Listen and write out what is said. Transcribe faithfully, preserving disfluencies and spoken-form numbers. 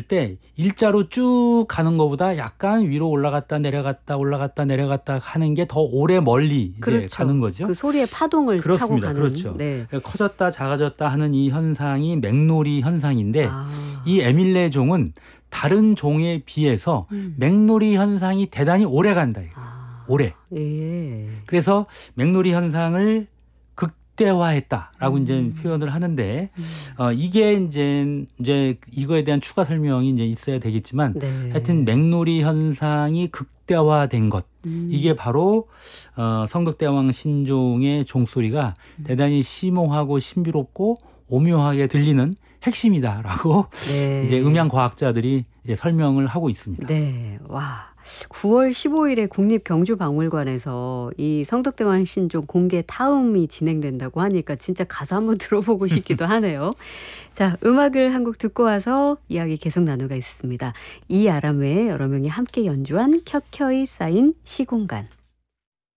때 일자로 쭉 가는 것보다 약간 위로 올라갔다 내려갔다 올라갔다 내려갔다 하는 게 더 오래 멀리 이제 그렇죠. 가는 거죠. 그 소리의 파동을 그렇습니다. 타고 가는. 그렇죠. 네. 커졌다 작아졌다 하는 이 현상이 맥놀이 현상인데 아. 이 에밀레 종은 다른 종에 비해서 음. 맥놀이 현상이 대단히 오래 간다. 이거. 아. 오래. 예. 그래서 맥놀이 현상을 극대화했다라고 음. 이제 표현을 하는데 음. 어, 이게 이제 이제 이거에 대한 추가 설명이 이제 있어야 되겠지만 네. 하여튼 맥놀이 현상이 극대화된 것 음. 이게 바로 어, 성덕대왕 신종의 종소리가 음. 대단히 심오하고 신비롭고 오묘하게 들리는 핵심이다라고 네. 이제 음향 과학자들이 이제 설명을 하고 있습니다. 네. 와. 구월 십오일에 국립경주박물관에서 이 성덕대왕 신종 공개 타음이 진행된다고 하니까 진짜 가서 한번 들어보고 싶기도 하네요. 자, 음악을 한 곡 듣고 와서 이야기 계속 나누겠습니다. 이아람의 여러 명이 함께 연주한 켜켜이 쌓인 시공간.